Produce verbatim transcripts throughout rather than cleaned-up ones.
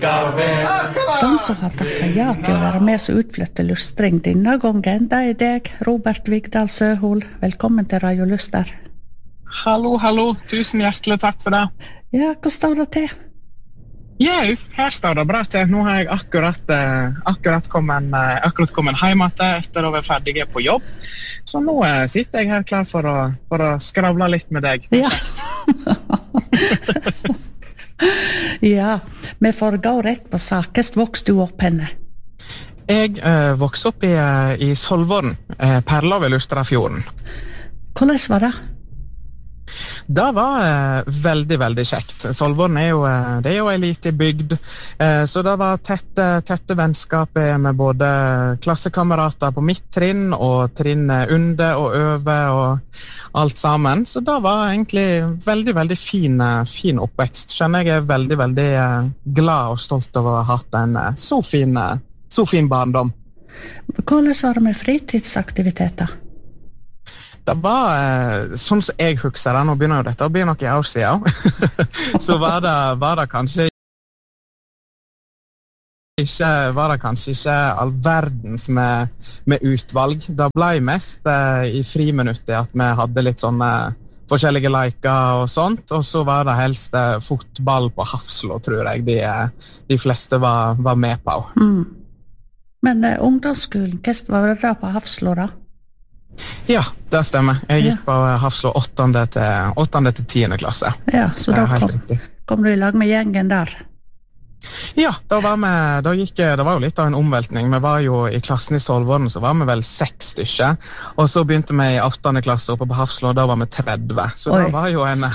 De som har takket ja til å være med som utflytter lustring denne gangen, det er deg, Robert Vigdal Søhol. Velkommen til Radio Luster. Hallo, hallo. Tusen hjertelig takk for det. Ja, hva står det til? Ja, her står det bra til. Nå har jeg akkurat, eh, akkurat kommet, eh, akkurat kommet hjem etter å være ferdig på jobb. Så nå eh, sitter jeg her klar for å, for å skravle litt med deg. Ja. Ja, vi får gå rett på sak. Hvordan vokste du opp henne? Jeg eh, vokste opp i, i Solvorn, eh, perla ved Lustrafjorden. Hvordan var det? Det var eh, veldig, veldig kjekt. Solvorn er jo, eh, det er jo en liten bygd, eh, så det var tette, tette vennskap med både klassekamerater på mitt trinn og trinn under og over og alt sammen. Så det var egentlig veldig, veldig fin, fin oppvekst. Skjønner jeg er veldig, veldig eh, glad og stolt over å ha hatt en eh, så, fin, så fin barndom. Hvordan var det med fritidsaktiviteter? Det var, eh, sånn som jeg husker det, nå begynner jo dette å bli noen år siden, så var det, var det kanskje ikke, var det kanskje ikke all verdens med, med utvalg. Det ble mest eh, i friminuttet at vi hadde litt sånne forskjellige leker og sånt, og så var det helst eh, fotball på Hafslå, tror jeg de, de fleste var, var med på. Mm. Men eh, ungdomsskolen, hvordan var det da på Hafslå da? Ja, det stemmer. Jeg gikk på Hafslå åttende til, åttende til tiende klasse. Ja, så da kom, kom du i lag med gjengen der? Ja, da var vi, da gikk, det var jo litt av en omveltning. Vi var jo i klassen i Solvorn, så var vi vel seks stykker. Og så begynte vi i åttende klasse oppe på Hafslå, da var vi tretti. Så Oi. Det var jo en,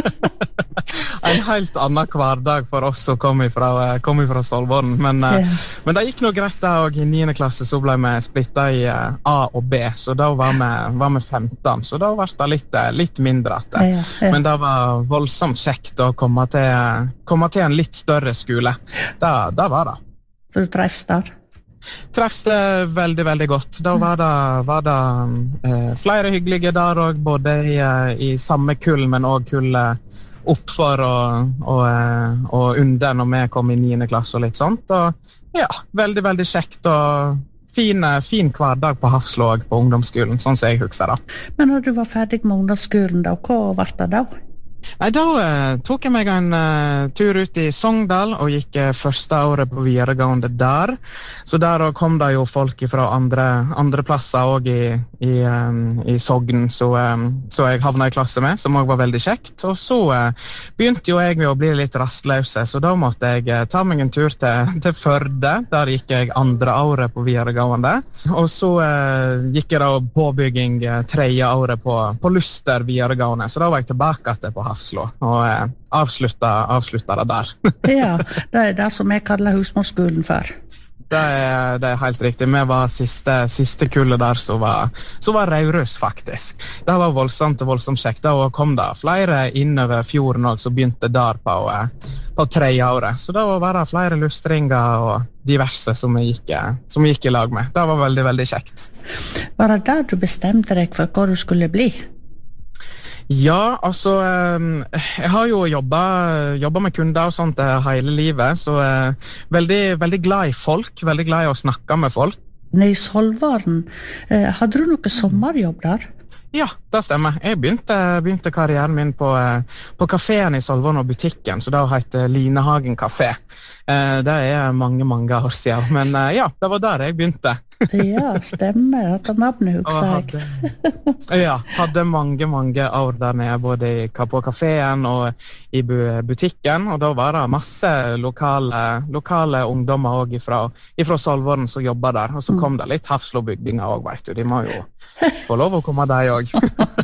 en helt annen hverdag for oss som kom ifra, kom ifra Solvorn. Men, ja. men det gikk noe greit da, og i niende klasse så ble vi splittet i A og B, så da var vi, var vi femten. Så da var det litt, litt mindre at det. Ja, ja. Men det var voldsomt kjekt å komme til, komme til en litt større skole. Da, da var det. Så du treffs der? Treffs det veldig, veldig godt. Da var det, var det eh, flere hyggelige der også, både i, i samme kull, men også kullet oppfor og, og, og under når vi kom i niende klasse og litt sånt. Og ja, veldig, veldig kjekt og fin, fin hverdag på Hafslå på ungdomsskolen, sånn som jeg husker det. Men når du var ferdig med ungdomsskolen da, hva var det da? Nei, da eh, tok jeg meg en uh, tur ut i Sogndal og gikk uh, første året på videregående der. Så der kom det jo folk fra andre, andre plasser også i, i, um, i Sogn, så, um, så jeg havnet i klasse med, som også var veldig kjekt. Og så uh, begynte jo jeg med å bli litt rastløse, så da måtte jeg uh, ta meg en tur til, til Førde. Der gikk jeg andre året på videregående. Og så uh, gikk jeg da påbygging uh, tredje året på, på Luster videregående, så da var jeg tilbake til på Hafslå, og eh, avslutta, avslutta det der. Ja, det er det som jeg kaller husmorskolen for. Det er, det er helt riktig. Vi var siste, siste kullet der som var, som var Raurus, faktisk. Det var voldsomt og voldsomt kjekt. Da kom det flere innover fjorden også, som begynte der på, på tredje året. Så da var det flere lustringer og diverse som vi gikk, som vi gikk i lag med. Det var veldig, veldig kjekt. Var det der du bestemte deg for hva du skulle bli? Ja, altså, jeg har jo jobbet, jobbet med kunder og sånt hele livet, så veldig, veldig glad i folk, veldig glad i å snakke med folk. I Solvorn, hadde du noe sommerjobb der? Ja, det stemmer. Jeg begynte, begynte karrieren min på, på kaféen i Solvorn og butikken, så det heter Linehagen Café. Det er mange, mange år siden, men ja, det var der jeg begynte. Ja, stemmer. Dette navnet husker jeg. Hadde, ja, hadde mange, mange år der nede, både i, på kaféen og i butikken, og da var det masse lokale, lokale ungdommer også ifra, ifra Solvorn som jobbet der, og så kom det litt Hafslå-bygdinger også, vet du. De må jo få lov å komme der også.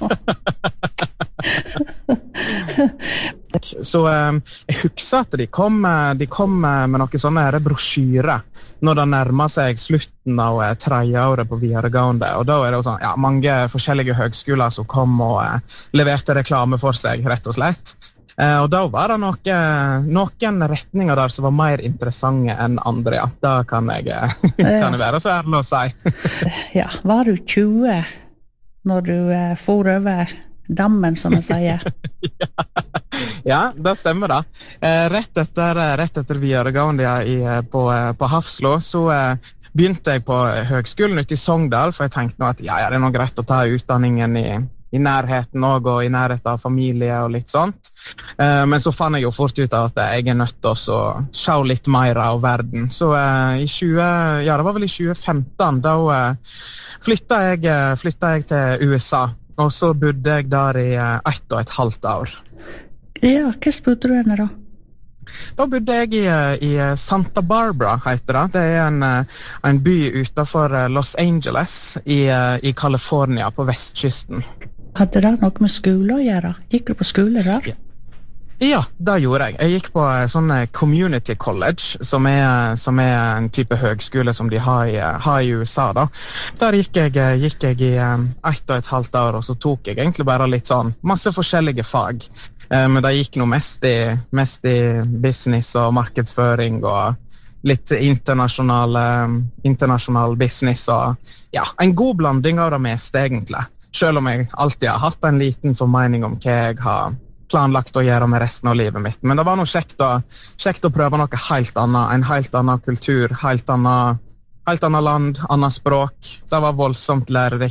Så eh, jeg husker at de kom, de kom med noen sånne her brosjyrer når det nærmer seg slutten av eh, tredje året på videregående, og da er det jo sånn, ja, mange forskjellige høgskoler som kom og eh, leverte reklame for seg, rett og slett. Eh, og da var det noe, noen retninger der som var mer interessante enn andre, ja. Da kan jeg, kan jeg være så ærlig å si. Ja, var du tjue når du eh, for over dammen, som jeg sier. Ja, det stemmer da. Eh, rett, etter, rett etter videregående i, på, på Hafslo, så eh, begynte jeg på høgskolen ute i Sogndal, for jeg tenkte nå at ja, ja, det er noe greit å ta utdanningen i, i nærheten også, og i nærheten av familie og litt sånt. Eh, men så fann jeg jo fort ut av at jeg er nødt til å se litt mer av verden. Så eh, i tjue, ja, det var vel i tjue femten, da eh, flyttet, jeg, flyttet jeg til U S A, og så bodde jeg der i eh, ett og et halvt år. Ja, hva bodde du henne da? Da bodde jeg i, i Santa Barbara, heter det. Det er en, en by utenfor Los Angeles i, i California på vestkysten. Hadde det noe med skole å gjøre? Gikk du på skole der? Ja. Ja, det gjorde jeg. Jeg gikk på sånn community college, som er, som er en type høgskole som de har i, har i U S A. Da. Der gikk jeg, gikk jeg i ett og et halvt år, og så tok jeg egentlig bare litt sånn masse forskjellige fag. Men det gikk noe mest i, mest i business og markedsføring og litt internasjonal, internasjonal business og ja, en god blanding av det meste egentlig. Selv om jeg alltid har hatt en liten formening om hva jeg har planlagt å gjøre med resten av livet mitt. Men det var noe kjekt å, kjekt å prøve noe helt annet, en helt annen kultur, helt annet, helt annet land, annet språk. Det var voldsomt lærerikt.